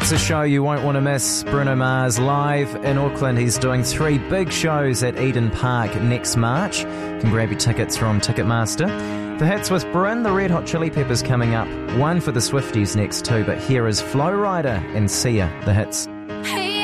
Here's a show you won't want to miss. Bruno Mars live in Auckland. He's doing 3 big shows at Eden Park next March. You can grab your tickets from Ticketmaster. The hits with Bryn, the Red Hot Chili Peppers coming up. One for the Swifties next too, but here is Flow Rider and Sia, the hits.